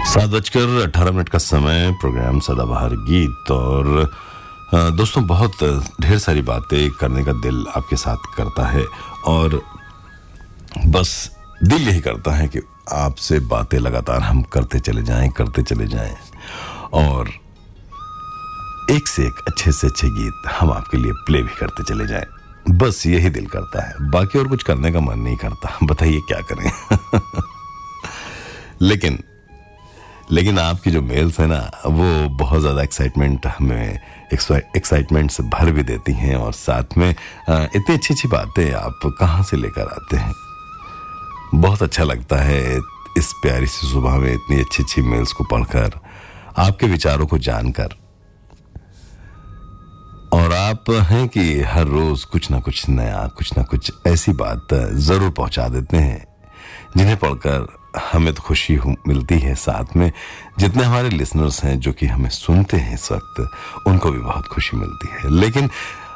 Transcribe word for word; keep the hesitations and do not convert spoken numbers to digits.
सात बजकर अठारह मिनट का समय, प्रोग्राम सदाबहार गीत। और अ, दोस्तों, बहुत ढेर सारी बातें करने का दिल आपके साथ करता है और बस दिल यही करता है कि आपसे बातें लगातार हम करते चले जाएं करते चले जाएं और एक से एक अच्छे से अच्छे गीत हम आपके लिए प्ले भी करते चले जाएं। बस यही दिल करता है, बाकी और कुछ करने का मन नहीं करता। बताइए क्या करें। लेकिन लेकिन आपकी जो मेल्स है ना, वो बहुत ज़्यादा एक्साइटमेंट हमें एक्साइटमेंट से भर भी देती हैं और साथ में इतनी अच्छी अच्छी बातें आप कहाँ से लेकर आते हैं। बहुत अच्छा लगता है इस प्यारी सी सुबह में इतनी अच्छी अच्छी मेल्स को पढ़कर, आपके विचारों को जानकर। और आप हैं कि हर रोज कुछ ना कुछ नया, कुछ ना कुछ ऐसी बात जरूर पहुंचा देते हैं जिन्हें पढ़कर हमें तो खुशी मिलती है, साथ में जितने हमारे लिसनर्स हैं जो कि हमें सुनते हैं इस वक्त, उनको भी बहुत खुशी मिलती है। लेकिन